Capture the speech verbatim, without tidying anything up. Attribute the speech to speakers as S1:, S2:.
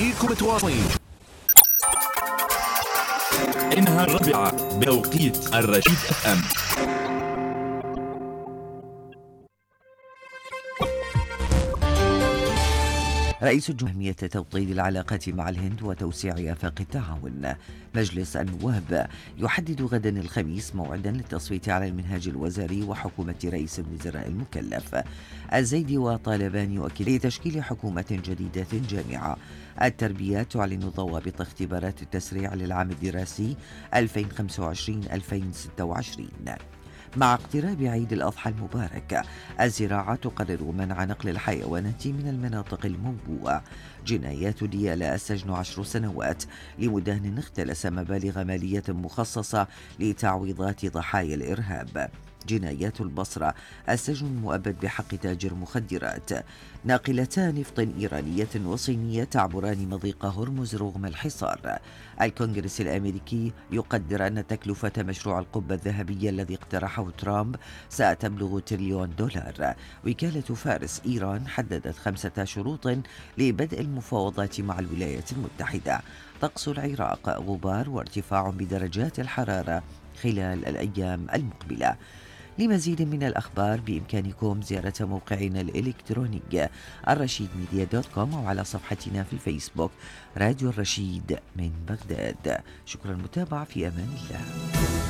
S1: خليكم متواصلين. إنها الرابعة بتوقيت الرشيد اف ام.
S2: رئيس الجمهورية توطيد العلاقات مع الهند وتوسيع آفاق التعاون. مجلس النواب يحدد غدا الخميس موعدا للتصويت على المنهاج الوزاري وحكومة رئيس الوزراء المكلف. الزيدي وطالبان يؤكد تشكيل حكومة جديدة جامعة. التربية تعلن ضوابط اختبارات التسريع للعام الدراسي ألفين وخمسة وعشرين ألفين وستة وعشرين. مع اقتراب عيد الأضحى المبارك، الزراعة تقرر منع نقل الحيوانات من المناطق الموبوءة. جنايات ديالى السجن عشر سنوات لمدهن اختلس مبالغ مالية مخصصة لتعويضات ضحايا الإرهاب. جنايات البصرة السجن المؤبد بحق تاجر مخدرات. ناقلتا نفط إيرانية وصينية تعبران مضيق هرمز رغم الحصار. الكونغرس الأمريكي يقدر أن تكلفة مشروع القبة الذهبية الذي اقترحه ترامب ستبلغ تريليون دولار. وكالة فارس إيران حددت خمسة شروط لبدء المفاوضات مع الولايات المتحدة. طقس العراق غبار وارتفاع بدرجات الحرارة خلال الأيام المقبلة. لمزيد من الأخبار بإمكانكم زيارة موقعنا الإلكتروني الرشيد ميديا دوت كوم أو على صفحتنا في الفيسبوك راديو الرشيد من بغداد. شكرا للمتابعة، في أمان الله.